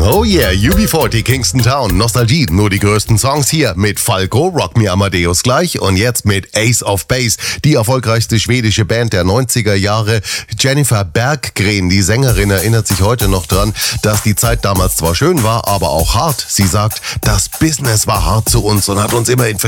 Oh yeah, UB40, Kingston Town, Nostalgie, nur die größten Songs hier mit Falco, Rock Me Amadeus gleich und jetzt mit Ace of Base, die erfolgreichste schwedische Band der 90er Jahre. Jennifer Berggren, die Sängerin, erinnert sich heute noch dran, dass die Zeit damals zwar schön war, aber auch hart. Sie sagt, das Business war hart zu uns und hat uns immer in